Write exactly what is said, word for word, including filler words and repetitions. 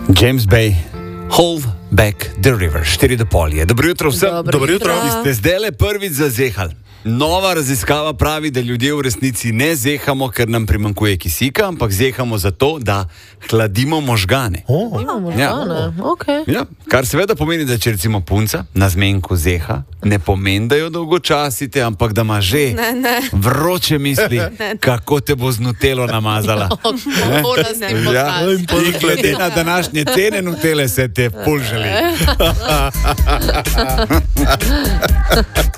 James Bay, Hold Back the River, štiri do pol je. Dobro jutro vsem. Dobro, Dobro jutro. jutro. Ste zdaj le prvič zazehali. Nova raziskava pravi, da ljudje v resnici ne zehamo, ker nam primanjkuje kisika, ampak zehamo zato, da hladimo možgane. Oh. Možgane. Ja. Okay. Ja. Kar seveda pomeni, da če recimo punca na zmenku zeha, ne pomeni, da jo dolgočasite, ampak da ima že ne, ne. vroče misli, ne. kako te bo z nutelo namazala. No, ja. In glede na današnje cene nutele se te pol želi.